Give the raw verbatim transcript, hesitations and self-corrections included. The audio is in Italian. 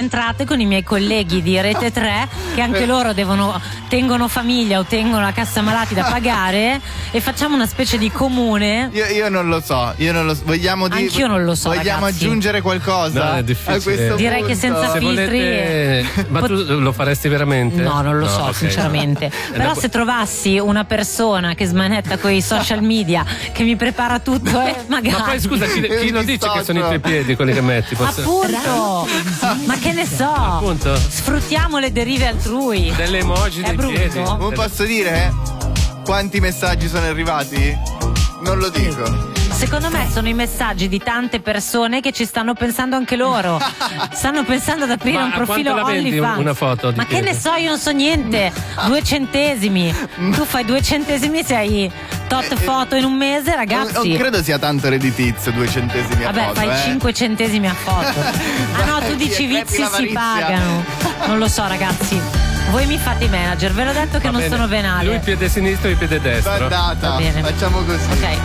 entrate con i miei colleghi di Rete tre, che anche loro devono, tengono famiglia o tengono la cassa malati da pagare, e facciamo una specie di comune. Io, io non lo so, io non lo so. Vogliamo dire. Anch'io non lo so. Vogliamo ragazzi. aggiungere qualcosa? No, è difficile. A questo Direi punto? che senza Se filtri. volete, ma tu lo faresti veramente? No, non lo No, so, ok. sinceramente. Però se trovassi una persona che smanetta con i social media, che mi prepara tutto, eh, magari. Ma poi scusa, chi, chi lo dice che sono i tuoi piedi quelli che metti? Posso- Appunto, ma che ne so? Appunto. Sfruttiamo le derive altrui. Delle emoji È dei brutto? piedi. Non posso dire quanti messaggi sono arrivati? Non lo dico. Secondo me sono i messaggi di tante persone che ci stanno pensando anche loro. Stanno pensando ad aprire Ma un a profilo quanto la vendi OnlyFans. una foto di Ma che piedi? ne so, io non so niente. Due centesimi. Tu fai due centesimi se hai tot foto in un mese, Non, ragazzi. non credo sia tanto redditizio, due centesimi a Vabbè, foto. fai eh. cinque centesimi a foto. Ah no, tu Dai, dici ti vizi la si avarizia. pagano. Non lo so, ragazzi. Voi mi fate i manager, ve l'ho detto che Va non bene. sono venale. Lui piede sinistro e piede destro. Va andata, Va bene. facciamo così. Ok.